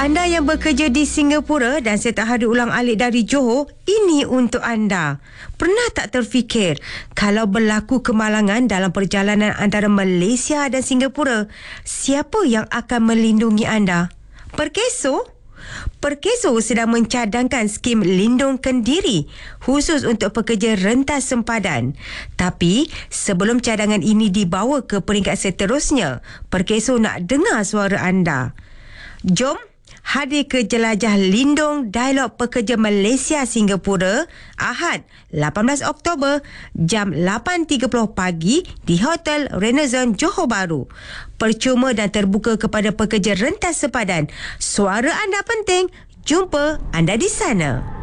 Anda yang bekerja di Singapura dan serta hari ulang-alik dari Johor, ini untuk anda. Pernah tak terfikir kalau berlaku kemalangan dalam perjalanan antara Malaysia dan Singapura, siapa yang akan melindungi anda? Perkeso? Perkeso sedang mencadangkan skim lindungkan diri khusus untuk pekerja rentas sempadan. Tapi sebelum cadangan ini dibawa ke peringkat seterusnya, Perkeso nak dengar suara anda. Jom hadir ke Jelajah Lindung Dialog Pekerja Malaysia Singapura Ahad 18 Oktober jam 8.30 pagi di Hotel Renaissance Johor Bahru. Percuma dan terbuka kepada pekerja rentas sempadan. Suara anda penting. Jumpa anda di sana.